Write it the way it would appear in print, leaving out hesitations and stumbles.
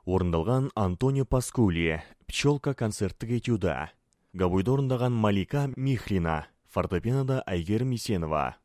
Орындалған Антонио Паскули, «Пчелка» концерттік этюда. Габойда орындаған Малика Михрина, фортепинода Айгерім Исенова.